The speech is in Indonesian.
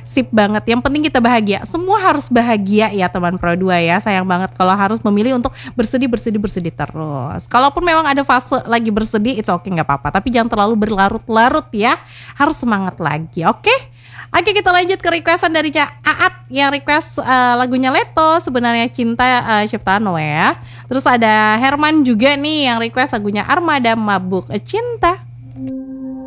Sip banget, yang penting kita bahagia. Semua harus bahagia ya teman Pro 2 ya. Sayang banget kalau harus memilih untuk bersedih terus. Kalaupun memang ada fase lagi bersedih, it's okay, nggak apa-apa. Tapi jangan terlalu berlarut-larut ya. Harus semangat lagi, oke? Oke, kita lanjut ke requestan dari Kak Aat yang request lagunya Leto, sebenarnya cinta, ciptaan Noe ya. Terus ada Herman juga nih yang request lagunya Armada Mabuk Cinta.